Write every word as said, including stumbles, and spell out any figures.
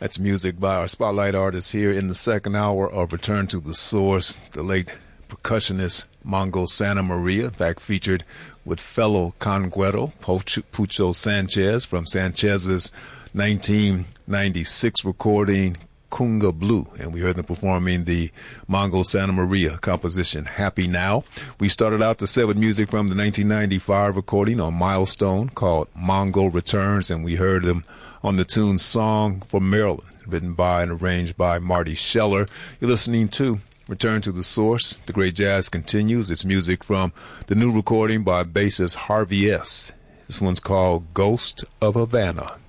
That's music by our spotlight artist here in the second hour of Return to the Source, the late percussionist Mongo Santa Maria, in fact featured with fellow conguero Pucho Sanchez from Sanchez's nineteen ninety-six recording Kunga Blue, and we heard them performing the Mongo Santa Maria composition Happy Now. We started out the set with music from the nineteen ninety-five recording on Milestone called Mongo Returns, and we heard them on the tune Song for Maryland, written by and arranged by Marty Scheller. You're listening to Return to the Source. The great jazz continues. It's music from the new recording by bassist Harvey S. This one's called Ghost of Havana.